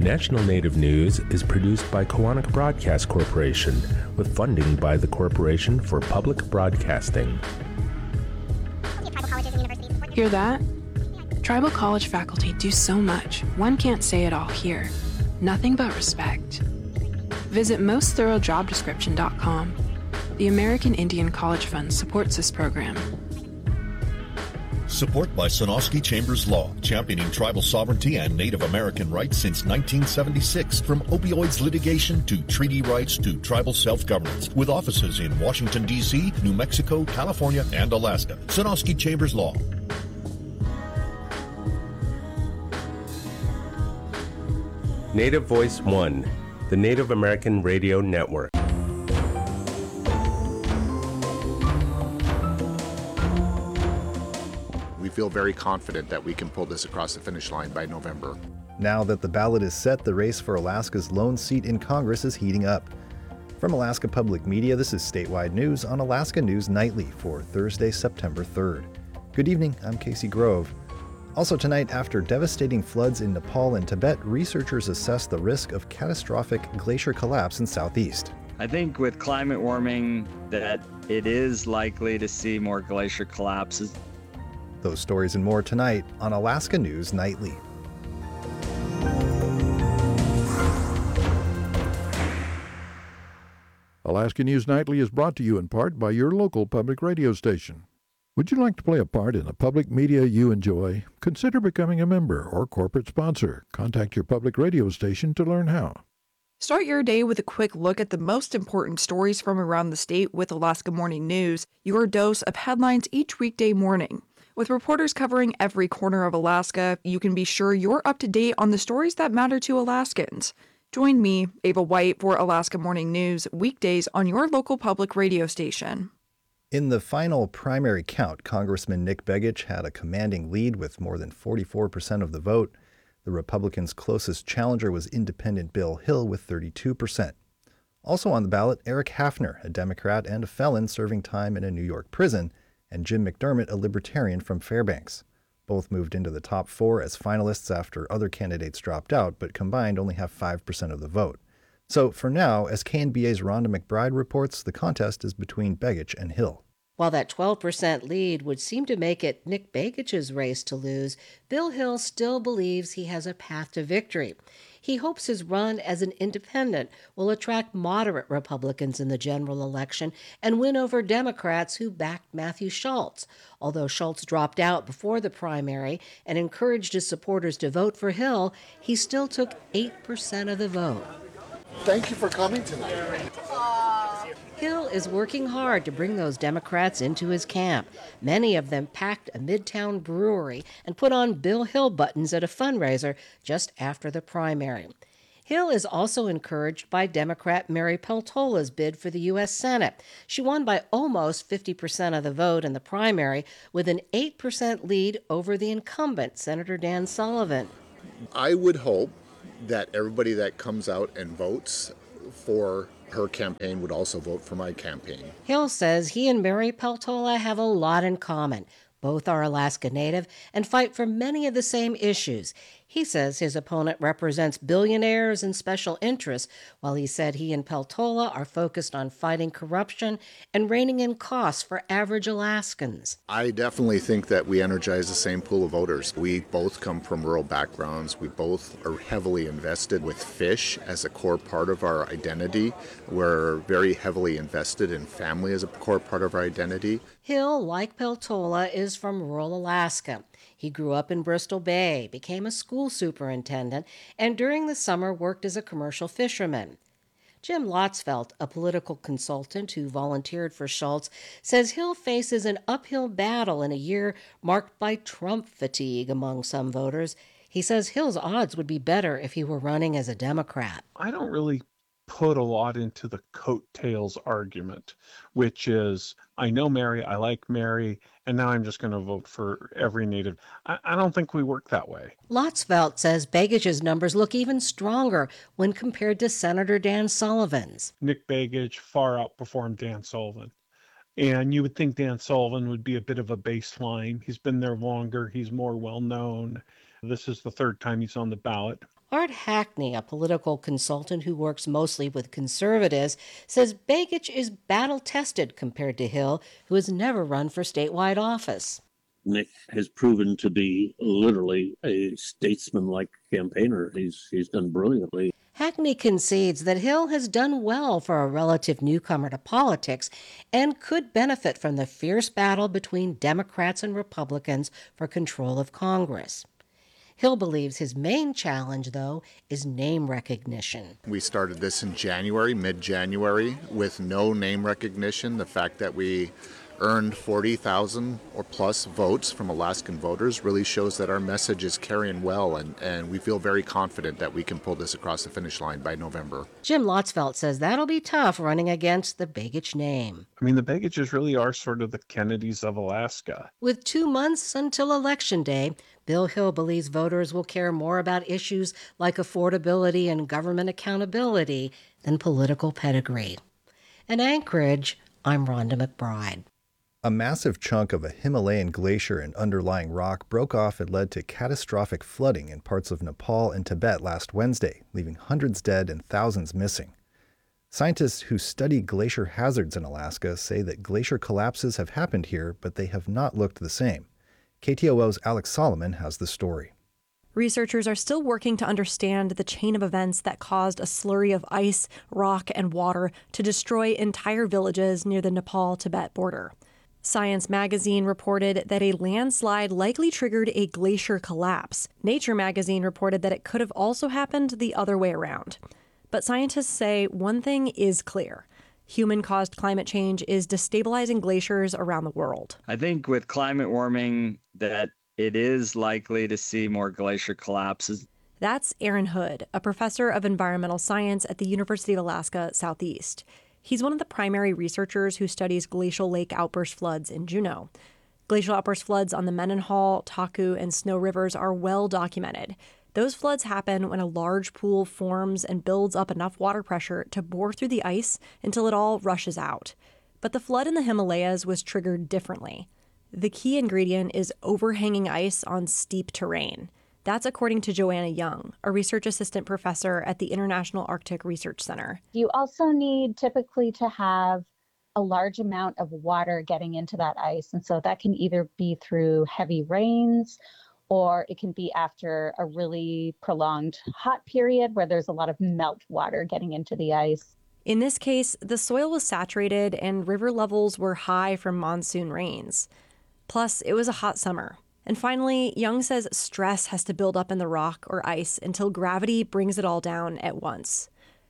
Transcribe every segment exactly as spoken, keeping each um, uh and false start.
National Native News is produced by Koahnic Broadcast Corporation with funding by the Corporation for Public Broadcasting. Hear that? Tribal college faculty do so much, one can't say it all here. Nothing but respect. Visit most thorough job description dot com. The American Indian College Fund supports this program. Support by Sonosky Chambers Law, championing tribal sovereignty and Native American rights since nineteen seventy-six. From opioids litigation to treaty rights to tribal self-governance. With offices in Washington, D C, New Mexico, California, and Alaska. Sonosky Chambers Law. Native Voice One, the Native American Radio Network. We feel very confident that we can pull this across the finish line by November. Now that the ballot is set, the race for Alaska's lone seat in Congress is heating up. From Alaska Public Media, this is Statewide News on Alaska News Nightly for Thursday, September third. Good evening, I'm Casey Grove. Also tonight, after devastating floods in Nepal and Tibet, researchers assess the risk of catastrophic glacier collapse in Southeast. I think with climate warming that it is likely to see more glacier collapses. Those stories and more tonight on Alaska News Nightly. Alaska News Nightly is brought to you in part by your local public radio station. Would you like to play a part in the public media you enjoy? Consider becoming a member or corporate sponsor. Contact your public radio station to learn how. Start your day with a quick look at the most important stories from around the state with Alaska Morning News, your dose of headlines each weekday morning. With reporters covering every corner of Alaska, you can be sure you're up to date on the stories that matter to Alaskans. Join me, Ava White, for Alaska Morning News, weekdays on your local public radio station. In the final primary count, Congressman Nick Begich had a commanding lead with more than forty-four percent of the vote. The Republicans' closest challenger was independent Bill Hill with thirty-two percent. Also on the ballot, Eric Hafner, a Democrat and a felon serving time in a New York prison, and Jim McDermott, a Libertarian from Fairbanks. Both moved into the top four as finalists after other candidates dropped out, but combined only have five percent of the vote. So for now, as K N B A's Rhonda McBride reports, the contest is between Begich and Hill. While that twelve percent lead would seem to make it Nick Begich's race to lose, Bill Hill still believes he has a path to victory. He hopes his run as an independent will attract moderate Republicans in the general election and win over Democrats who backed Matthew Schultz. Although Schultz dropped out before the primary and encouraged his supporters to vote for Hill, he still took eight percent of the vote. Thank you for coming tonight. Hill is working hard to bring those Democrats into his camp. Many of them packed a Midtown brewery and put on Bill Hill buttons at a fundraiser just after the primary. Hill is also encouraged by Democrat Mary Peltola's bid for the U S Senate. She won by almost fifty percent of the vote in the primary with an eight percent lead over the incumbent, Senator Dan Sullivan. I would hope that everybody that comes out and votes for her campaign would also vote for my campaign. Hill says he and Mary Peltola have a lot in common. Both are Alaska Native and fight for many of the same issues. He says his opponent represents billionaires and special interests, while he said he and Peltola are focused on fighting corruption and reining in costs for average Alaskans. I definitely think that we energize the same pool of voters. We both come from rural backgrounds. We both are heavily invested with fish as a core part of our identity. We're very heavily invested in family as a core part of our identity. Hill, like Peltola, is from rural Alaska. He grew up in Bristol Bay, became a school superintendent, and during the summer worked as a commercial fisherman. Jim Lotzfeld, a political consultant who volunteered for Schultz, says Hill faces an uphill battle in a year marked by Trump fatigue among some voters. He says Hill's odds would be better if he were running as a Democrat. I don't really put a lot into the coattails argument, which is, I know Mary, I like Mary, and now I'm just going to vote for every Native. I, I don't think we work that way. Lotzfeld says Begich's numbers look even stronger when compared to Senator Dan Sullivan's. Nick Begich far outperformed Dan Sullivan. And you would think Dan Sullivan would be a bit of a baseline. He's been there longer. He's more well-known. This is the third time he's on the ballot. Art Hackney, a political consultant who works mostly with conservatives, says Begich is battle-tested compared to Hill, who has never run for statewide office. Nick has proven to be literally a statesman-like campaigner. He's he's done brilliantly. Hackney concedes that Hill has done well for a relative newcomer to politics and could benefit from the fierce battle between Democrats and Republicans for control of Congress. Hill believes his main challenge, though, is name recognition. We started this in January, mid-January, with no name recognition. The fact that we earned forty thousand or plus votes from Alaskan voters really shows that our message is carrying well, and, and we feel very confident that we can pull this across the finish line by November. Jim Lotzfeld says that'll be tough running against the Begich name. I mean, the Begiches really are sort of the Kennedys of Alaska. With two months until Election Day, Bill Hill believes voters will care more about issues like affordability and government accountability than political pedigree. In Anchorage, I'm Rhonda McBride. A massive chunk of a Himalayan glacier and underlying rock broke off and led to catastrophic flooding in parts of Nepal and Tibet last Wednesday, leaving hundreds dead and thousands missing. Scientists who study glacier hazards in Alaska say that glacier collapses have happened here, but they have not looked the same. K T O O's Alex Solomon has the story. Researchers are still working to understand the chain of events that caused a slurry of ice, rock, and water to destroy entire villages near the Nepal-Tibet border. Science magazine reported that a landslide likely triggered a glacier collapse. Nature magazine reported that it could have also happened the other way around. But scientists say one thing is clear. Human-caused climate change is destabilizing glaciers around the world. I think with climate warming that it is likely to see more glacier collapses. That's Aaron Hood, a professor of environmental science at the University of Alaska Southeast. He's one of the primary researchers who studies glacial lake outburst floods in Juneau. Glacial outburst floods on the Mendenhall, Taku, and Snow rivers are well documented. Those floods happen when a large pool forms and builds up enough water pressure to bore through the ice until it all rushes out. But the flood in the Himalayas was triggered differently. The key ingredient is overhanging ice on steep terrain. That's according to Joanna Young, a research assistant professor at the International Arctic Research Center. You also need typically to have a large amount of water getting into that ice. And so that can either be through heavy rains, or it can be after a really prolonged hot period where there's a lot of melt water getting into the ice. In this case, the soil was saturated and river levels were high from monsoon rains. Plus, it was a hot summer. And finally, Young says stress has to build up in the rock or ice until gravity brings it all down at once.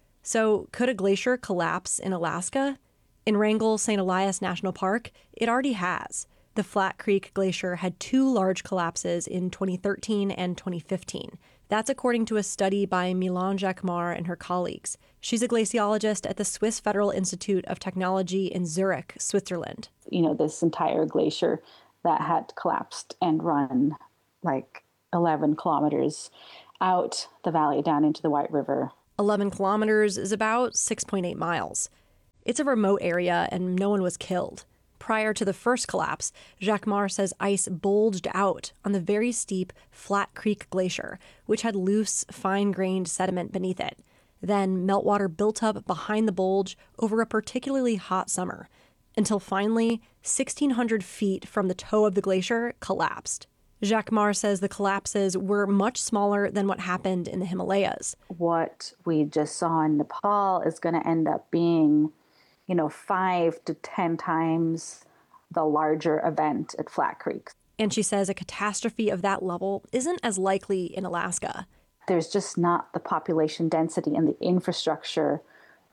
So, could a glacier collapse in Alaska? In Wrangell Saint Elias National Park, it already has. The Flat Creek Glacier had two large collapses in twenty thirteen and twenty fifteen. That's according to a study by Milan Jacquemart and her colleagues. She's a glaciologist at the Swiss Federal Institute of Technology in Zurich, Switzerland. You know, this entire glacier that had collapsed and run like eleven kilometers out the valley down into the White River. eleven kilometers is about six point eight miles. It's a remote area and no one was killed. Prior to the first collapse, Jacquemart says ice bulged out on the very steep Flat Creek Glacier, which had loose, fine-grained sediment beneath it. Then meltwater built up behind the bulge over a particularly hot summer, until finally, sixteen hundred feet from the toe of the glacier collapsed. Jacquemart says the collapses were much smaller than what happened in the Himalayas. What we just saw in Nepal is going to end up being, you know, five to ten times the larger event at Flat Creek. And she says a catastrophe of that level isn't as likely in Alaska. There's just not the population density and the infrastructure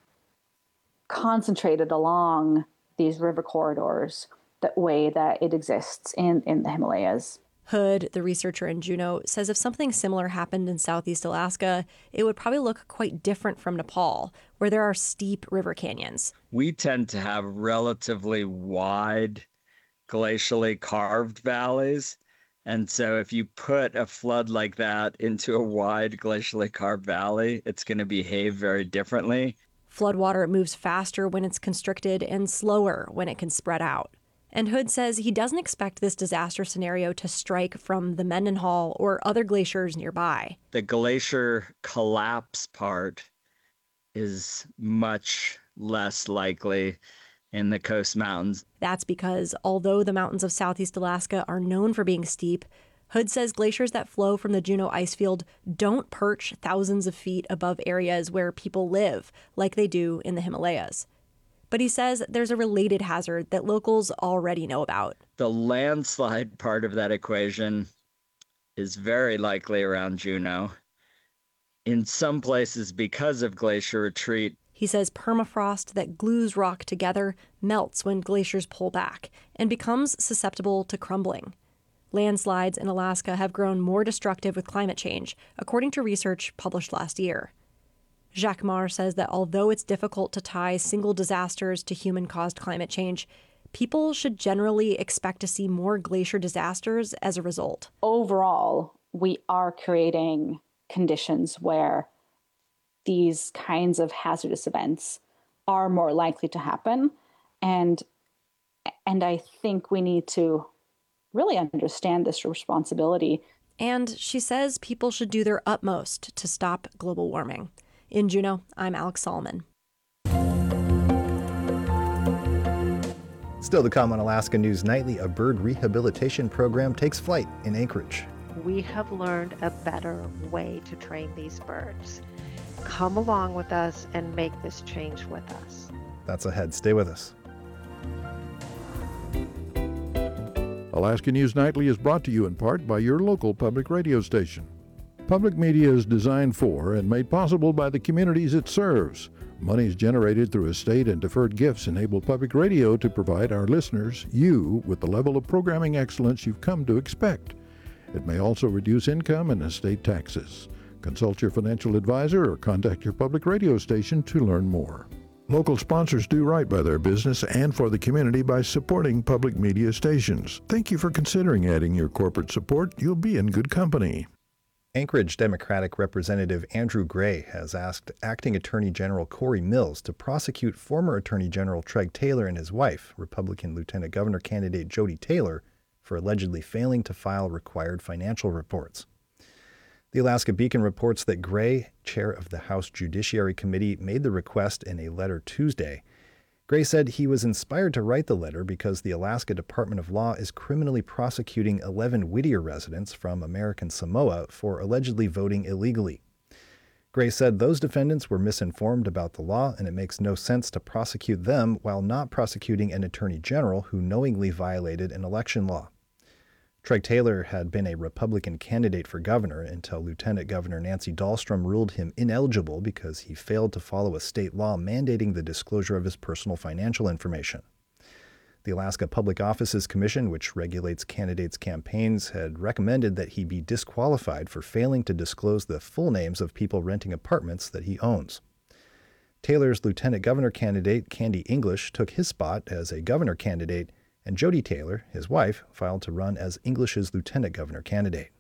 concentrated along these river corridors the way that it exists in, in the Himalayas. Hood, the researcher in Juneau, says if something similar happened in southeast Alaska, it would probably look quite different from Nepal, where there are steep river canyons. We tend to have relatively wide, glacially carved valleys. And so if you put a flood like that into a wide, glacially carved valley, it's going to behave very differently. Floodwater moves faster when it's constricted and slower when it can spread out. And Hood says he doesn't expect this disaster scenario to strike from the Mendenhall or other glaciers nearby. The glacier collapse part is much less likely in the Coast Mountains. That's because although the mountains of southeast Alaska are known for being steep, Hood says glaciers that flow from the Juneau icefield don't perch thousands of feet above areas where people live, like they do in the Himalayas. But he says there's a related hazard that locals already know about. The landslide part of that equation is very likely around Juneau. In some places, because of glacier retreat, he says permafrost that glues rock together melts when glaciers pull back and becomes susceptible to crumbling. Landslides in Alaska have grown more destructive with climate change, according to research published last year. Jacques Marr says that although it's difficult to tie single disasters to human-caused climate change, people should generally expect to see more glacier disasters as a result. Overall, we are creating conditions where these kinds of hazardous events are more likely to happen. And, and I think we need to really understand this responsibility. And she says people should do their utmost to stop global warming. In Juneau, I'm Alex Solomon. Still to come on Alaska News Nightly, a bird rehabilitation program takes flight in Anchorage. We have learned a better way to train these birds. Come along with us and make this change with us. That's ahead. Stay with us. Alaska News Nightly is brought to you in part by your local public radio station. Public media is designed for and made possible by the communities it serves. Monies generated through estate and deferred gifts enable public radio to provide our listeners, you, with the level of programming excellence you've come to expect. It may also reduce income and estate taxes. Consult your financial advisor or contact your public radio station to learn more. Local sponsors do right by their business and for the community by supporting public media stations. Thank you for considering adding your corporate support. You'll be in good company. Anchorage Democratic Representative Andrew Gray has asked Acting Attorney General Corey Mills to prosecute former Attorney General Treg Taylor and his wife, Republican Lieutenant Governor candidate Jody Taylor, for allegedly failing to file required financial reports. The Alaska Beacon reports that Gray, chair of the House Judiciary Committee, made the request in a letter Tuesday. Gray said he was inspired to write the letter because the Alaska Department of Law is criminally prosecuting eleven Whittier residents from American Samoa for allegedly voting illegally. Gray said those defendants were misinformed about the law and it makes no sense to prosecute them while not prosecuting an attorney general who knowingly violated an election law. Treg Taylor had been a Republican candidate for governor until Lieutenant Governor Nancy Dahlstrom ruled him ineligible because he failed to follow a state law mandating the disclosure of his personal financial information. The Alaska Public Offices Commission, which regulates candidates' campaigns, had recommended that he be disqualified for failing to disclose the full names of people renting apartments that he owns. Taylor's lieutenant governor candidate, Candy English, took his spot as a governor candidate, and Jody Taylor, his wife, filed to run as English's lieutenant governor candidate.